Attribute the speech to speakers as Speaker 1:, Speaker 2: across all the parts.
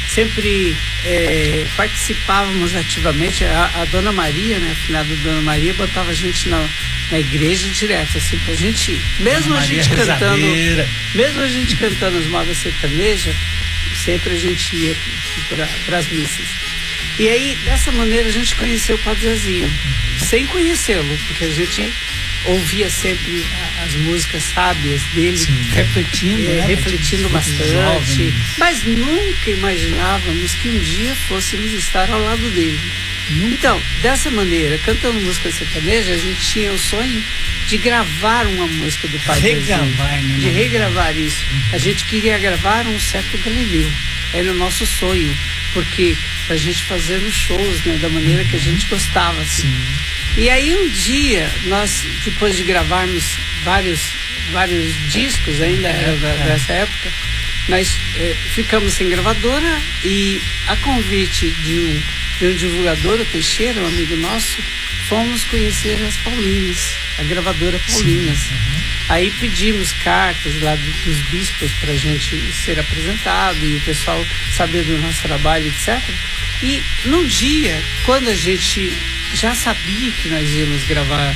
Speaker 1: sempre participávamos ativamente. A Dona Maria, né, a finada Dona Maria, botava a gente na igreja direto, assim, pra gente ir. Mesmo a gente cantando as modas sertanejas, sempre a gente ia para as missas. E aí, dessa maneira, a gente conheceu o Padre Zezinho, sem conhecê-lo, porque a gente ouvia sempre as músicas sábias dele.
Speaker 2: Sim, refletindo
Speaker 1: bastante, jovem. Mas nunca imaginávamos que um dia fôssemos estar ao lado dele. Então, dessa maneira, cantando música sertaneja, a gente tinha o sonho de gravar uma música do Padre Zezinho, de regravar isso. A gente queria gravar um certo Galileu, era o nosso sonho, porque a gente fazer nos shows, né, da maneira que a gente gostava, assim.
Speaker 2: Sim.
Speaker 1: E aí um dia, nós, depois de gravarmos vários discos ainda dessa época, nós ficamos sem gravadora, e a convite de um divulgador, o Teixeira, um amigo nosso, fomos conhecer as Paulinas, a gravadora Paulinas. Aí pedimos cartas lá dos bispos para a gente ser apresentado e o pessoal saber do nosso trabalho, etc. E num dia, quando a gente já sabia que nós íamos gravar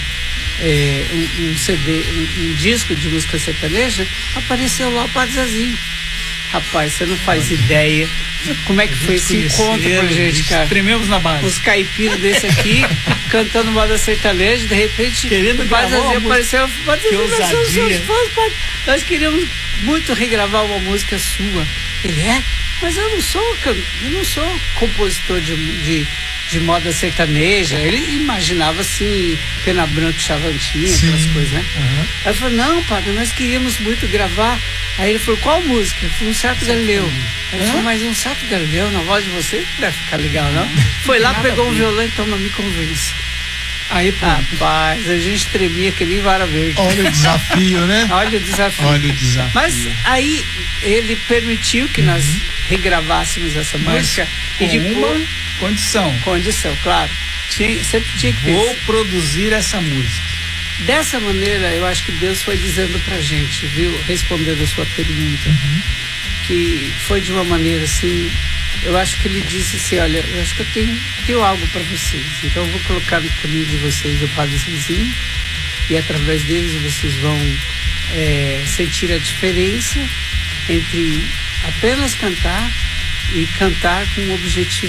Speaker 1: um CD, um disco de música sertaneja, apareceu lá o Padre Zezinho. Rapaz, você não faz ideia como é que foi esse encontro com a gente, cara.
Speaker 2: Trememos na base.
Speaker 1: Os caipiras desse aqui, cantando moda sertaneja, de repente,
Speaker 2: querendo gravar uma
Speaker 1: apareceu,
Speaker 2: que ousadia.
Speaker 1: Nós queríamos muito regravar uma música sua. Ele mas eu não sou compositor de moda sertaneja. Ele imaginava assim, Pena Branca, Chavantinha, aquelas coisas, né? Aí eu falei, não, padre, nós queríamos muito gravar. Aí ele falou, qual música? Eu falei, um certo Galileu. Aí ele falou, mas um certo Galileu na voz de você não deve ficar legal, não? Foi lá, pegou um violão e toma, me convence. Aí, rapaz, a gente tremia que nem vara verde.
Speaker 2: Olha o desafio, né?
Speaker 1: Olha o desafio. Mas aí ele permitiu que nós regravássemos essa música.
Speaker 2: E de uma condição.
Speaker 1: Claro. Sempre tinha que ter.
Speaker 2: Vou produzir essa música.
Speaker 1: Dessa maneira, eu acho que Deus foi dizendo pra gente, viu? Respondendo a sua pergunta. Que foi de uma maneira assim, eu acho que ele disse assim, olha, eu acho que eu tenho algo para vocês. Então eu vou colocar no caminho de vocês o Padre Zezinho, e através deles vocês vão sentir a diferença entre apenas cantar e cantar com um objetivo